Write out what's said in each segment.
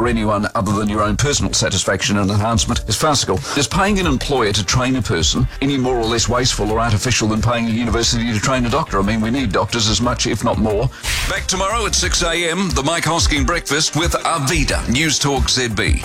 for anyone other than your own personal satisfaction and enhancement is farcical. Is paying an employer to train a person any more or less wasteful or artificial than paying a university to train a doctor? I mean, we need doctors as much, if not more. Back tomorrow at 6 a.m, the Mike Hosking Breakfast with Arvida, News Talk ZB.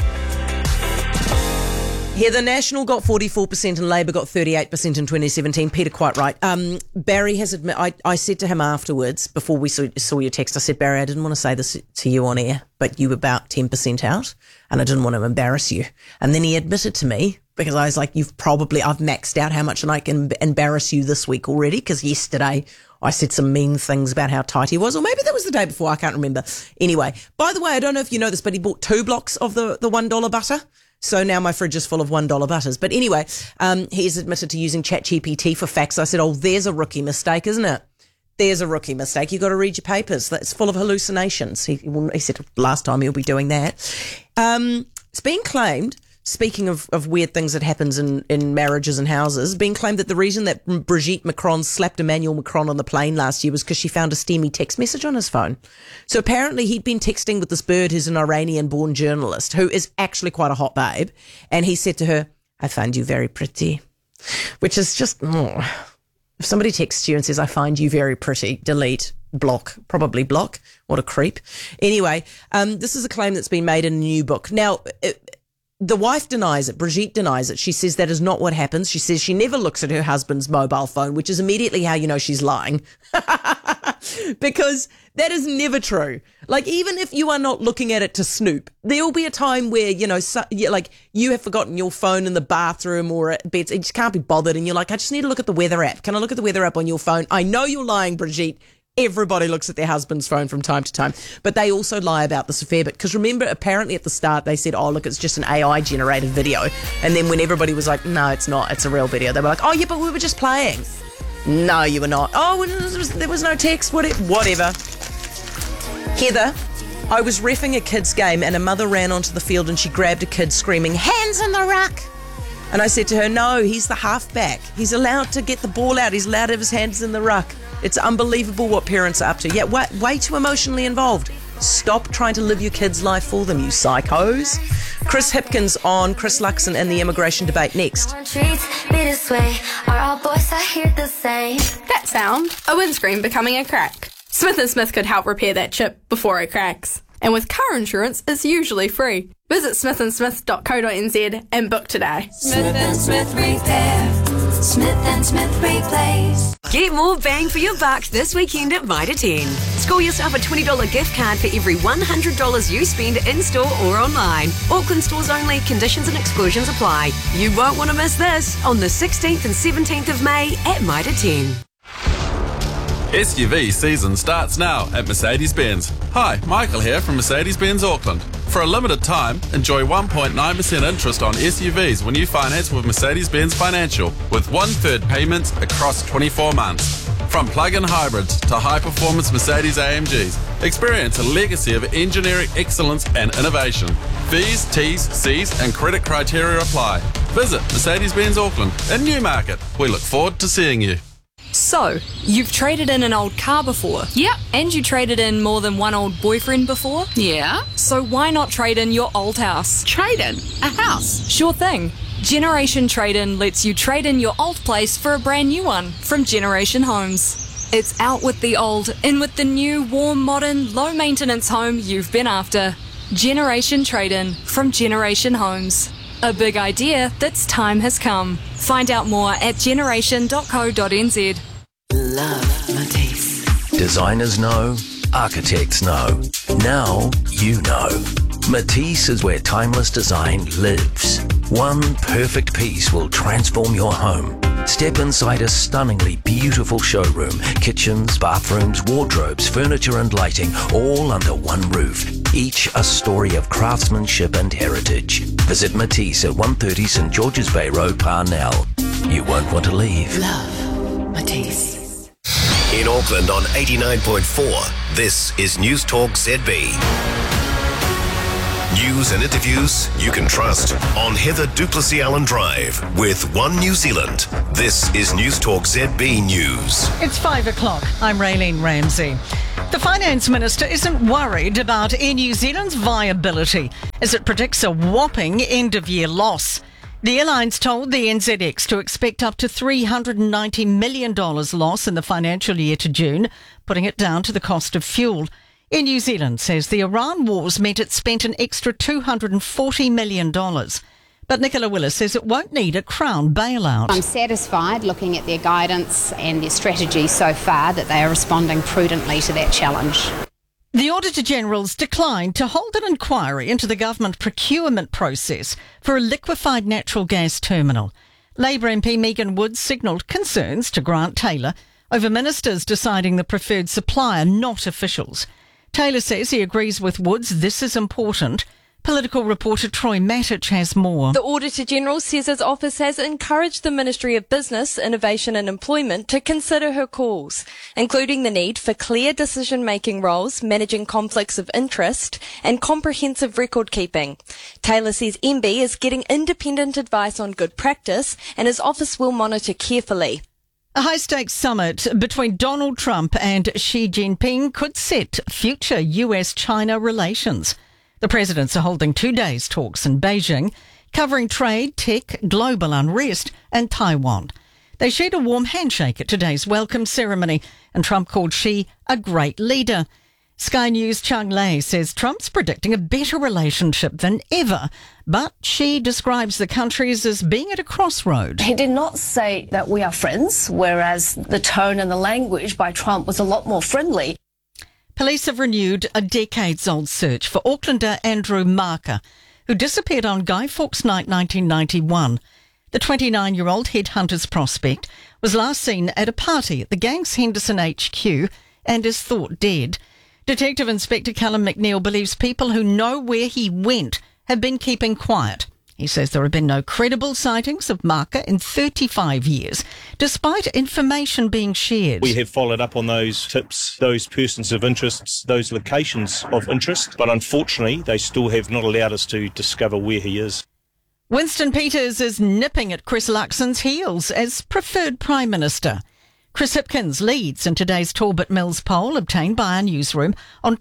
Yeah, the National got 44% and Labour got 38% in 2017. Peter, quite right. Barry has admitted, I said to him afterwards, before we saw your text, I said, Barry, I didn't want to say this to you on air, but you were about 10% out and I didn't want to embarrass you. And then he admitted to me, because I was like, I've maxed out how much and I can embarrass you this week already, because yesterday I said some mean things about how tight he was, or maybe that was the day before, I can't remember. Anyway, by the way, I don't know if you know this, but he bought 2 blocks of the $1 butter. So now my fridge is full of $1 butters. But anyway, he's admitted to using ChatGPT for facts. I said, there's a rookie mistake, isn't it? There's a rookie mistake. You've got to read your papers. That's full of hallucinations. He said last time he'll be doing that. It's being claimed, speaking of weird things that happens in marriages and houses, being claimed that the reason that Brigitte Macron slapped Emmanuel Macron on the plane last year was because she found a steamy text message on his phone. So apparently he'd been texting with this bird who's an Iranian-born journalist who is actually quite a hot babe. And he said to her, I find you very pretty, which is just, if somebody texts you and says, I find you very pretty, delete, block, probably block. What a creep. Anyway, this is a claim that's been made in a new book. Now, the wife denies it. Brigitte denies it. She says that is not what happens. She says she never looks at her husband's mobile phone, which is immediately how you know she's lying. Because that is never true. Like, even if you are not looking at it to snoop, there will be a time where, you have forgotten your phone in the bathroom or at bed. You just can't be bothered. And you're like, I just need to look at the weather app. Can I look at the weather app on your phone? I know you're lying, Brigitte. Everybody looks at their husband's phone from time to time, but they also lie about this a fair bit. Because remember, apparently at the start they said, look, it's just an AI generated video. And then when everybody was like, no, it's not, it's a real video, they were like, yeah, but we were just playing. No, you were not. There was no text, whatever. Heather, I was reffing a kid's game and a mother ran onto the field and she grabbed a kid screaming, hands in the ruck. And I said to her, no, he's the halfback. He's allowed to get the ball out. He's allowed to have his hands in the ruck. It's unbelievable what parents are up to. Yeah, way too emotionally involved. Stop trying to live your kid's life for them, you psychos. Chris Hipkins on Chris Luxon and the immigration debate next. That sound, a windscreen becoming a crack. Smith & Smith could help repair that chip before it cracks. And with car insurance, it's usually free. Visit smithandsmith.co.nz and book today. Smith & Smith Repair. Smith & Smith Replace. Get more bang for your buck this weekend at Mitre 10. Score yourself a $20 gift card for every $100 you spend in-store or online. Auckland stores only. Conditions and exclusions apply. You won't want to miss this on the 16th and 17th of May at Mitre 10. SUV season starts now at Mercedes-Benz. Hi, Michael here from Mercedes-Benz Auckland. For a limited time, enjoy 1.9% interest on SUVs when you finance with Mercedes-Benz Financial, with 1/3 payments across 24 months. From plug-in hybrids to high-performance Mercedes AMGs, experience a legacy of engineering excellence and innovation. V's, T's, C's and credit criteria apply. Visit Mercedes-Benz Auckland in Newmarket. We look forward to seeing you. So, you've traded in an old car before? Yep. And you traded in more than one old boyfriend before? Yeah. So why not trade in your old house? Trade in a house? Sure thing. Generation Trade-In lets you trade in your old place for a brand new one from Generation Homes. It's out with the old, in with the new, warm, modern, low-maintenance home you've been after. Generation Trade-In from Generation Homes. A big idea that's time has come. Find out more at generation.co.nz. Love Matisse. Designers know, architects know. Now you know. Matisse is where timeless design lives. One perfect piece will transform your home. Step inside a stunningly beautiful showroom. Kitchens, bathrooms, wardrobes, furniture and lighting, all under one roof. Each a story of craftsmanship and heritage. Visit Matisse at 130 St George's Bay Road, Parnell. You won't want to leave. Love Matisse. In Auckland on 89.4, this is News Talk ZB. News and interviews you can trust on Heather Duplessis-Allen Drive with One New Zealand. This is News Talk ZB News. It's 5 o'clock. I'm Raylene Ramsey. The Finance Minister isn't worried about Air New Zealand's viability as it predicts a whopping end-of-year loss. The airline's told the NZX to expect up to $390 million loss in the financial year to June, putting it down to the cost of fuel. Air New Zealand says the Iran wars meant it spent an extra $240 million. But Nicola Willis says it won't need a Crown bailout. I'm satisfied looking at their guidance and their strategy so far that they are responding prudently to that challenge. The Auditor-General's declined to hold an inquiry into the government procurement process for a liquefied natural gas terminal. Labour MP Megan Woods signalled concerns to Grant Taylor over ministers deciding the preferred supplier, not officials. Taylor says he agrees with Woods this is important. Political reporter Troy Matic has more. The Auditor-General says his office has encouraged the Ministry of Business, Innovation and Employment to consider her calls, including the need for clear decision-making roles, managing conflicts of interest and comprehensive record keeping. Taylor says MB is getting independent advice on good practice and his office will monitor carefully. A high-stakes summit between Donald Trump and Xi Jinping could set future US-China relations. The presidents are holding 2 days talks in Beijing, covering trade, tech, global unrest and Taiwan. They shared a warm handshake at today's welcome ceremony, and Trump called Xi a great leader. Sky News' Chang Lei says Trump's predicting a better relationship than ever, but Xi describes the countries as being at a crossroad. He did not say that we are friends, whereas the tone and the language by Trump was a lot more friendly. Police have renewed a decades-old search for Aucklander Andrew Marker, who disappeared on Guy Fawkes Night 1991. The 29-year-old headhunters prospect was last seen at a party at the gang's Henderson HQ and is thought dead. Detective Inspector Callum McNeil believes people who know where he went have been keeping quiet. He says there have been no credible sightings of Marker in 35 years, despite information being shared. We have followed up on those tips, those persons of interest, those locations of interest, but unfortunately they still have not allowed us to discover where he is. Winston Peters is nipping at Chris Luxon's heels as preferred Prime Minister. Chris Hipkins leads in today's Talbot Mills poll obtained by our newsroom on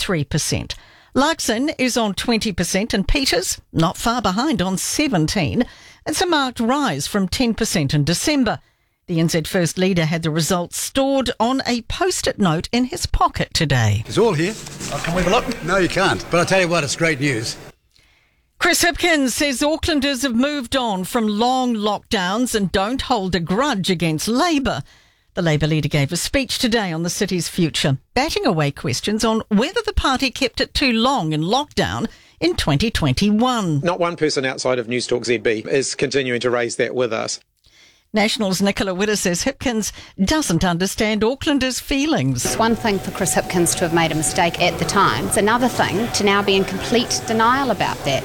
23%. Luxon is on 20% and Peters not far behind on 17%. It's a marked rise from 10% in December. The NZ First Leader had the results stored on a post-it note in his pocket today. It's all here. Can we have a look? No, you can't. But I'll tell you what, it's great news. Chris Hipkins says Aucklanders have moved on from long lockdowns and don't hold a grudge against Labour. The Labour leader gave a speech today on the city's future, batting away questions on whether the party kept it too long in lockdown in 2021. Not one person outside of News Talk ZB is continuing to raise that with us. National's Nicola Witter says Hipkins doesn't understand Aucklanders' feelings. It's one thing for Chris Hipkins to have made a mistake at the time. It's another thing to now be in complete denial about that.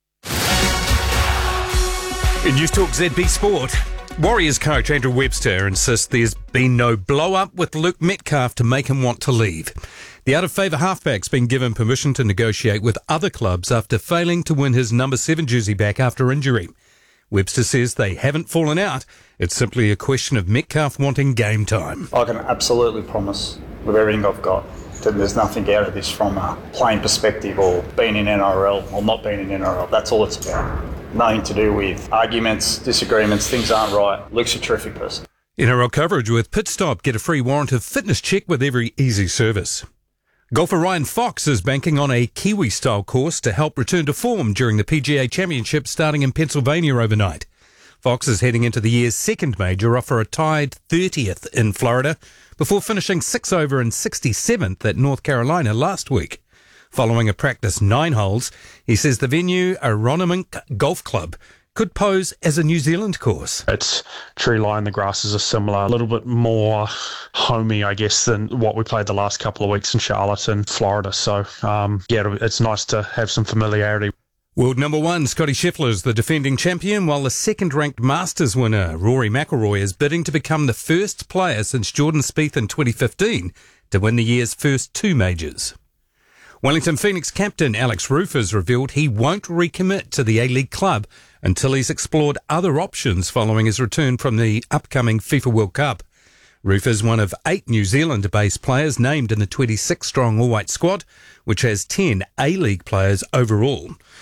In News Talk ZB Sport, Warriors coach Andrew Webster insists there's been no blow-up with Luke Metcalf to make him want to leave. The out-of-favour halfback's been given permission to negotiate with other clubs after failing to win his number 7 jersey back after injury. Webster says they haven't fallen out. It's simply a question of Metcalf wanting game time. I can absolutely promise with everything I've got that there's nothing out of this from a playing perspective or being in NRL or not being in NRL. That's all it's about. Nothing to do with arguments, disagreements, things aren't right. Luke's a terrific person. NRL coverage with Pit Stop. Get a free warrant of fitness check with every easy service. Golfer Ryan Fox is banking on a Kiwi-style course to help return to form during the PGA Championship starting in Pennsylvania overnight. Fox is heading into the year's second major off for a tied 30th in Florida before finishing 6 over and 67th at North Carolina last week. Following a practice 9 holes, he says the venue, Aronimink Golf Club, could pose as a New Zealand course. It's tree line, the grasses are similar, a little bit more homey, I guess, than what we played the last couple of weeks in Charlotte and Florida. So, it's nice to have some familiarity. World number 1, Scotty Scheffler is the defending champion, while the second-ranked Masters winner, Rory McIlroy, is bidding to become the first player since Jordan Spieth in 2015 to win the year's first 2 majors. Wellington Phoenix captain Alex Roof has revealed he won't recommit to the A-League club until he's explored other options following his return from the upcoming FIFA World Cup. Roof is one of 8 New Zealand-based players named in the 26-strong all-white squad, which has 10 A-League players overall.